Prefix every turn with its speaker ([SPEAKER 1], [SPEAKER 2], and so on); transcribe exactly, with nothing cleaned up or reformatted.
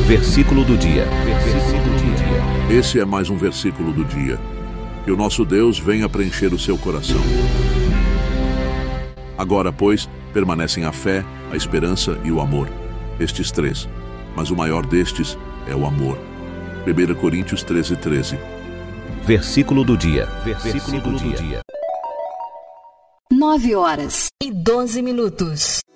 [SPEAKER 1] Versículo do dia. Versículo do dia.
[SPEAKER 2] Esse é mais um versículo do dia. Que o nosso Deus venha preencher o seu coração. Agora, pois, permanecem a fé, a esperança e o amor. Estes três. Mas o maior destes é o amor. primeira Coríntios treze, treze.
[SPEAKER 1] Versículo do dia. Versículo do dia.
[SPEAKER 3] Nove horas e doze minutos.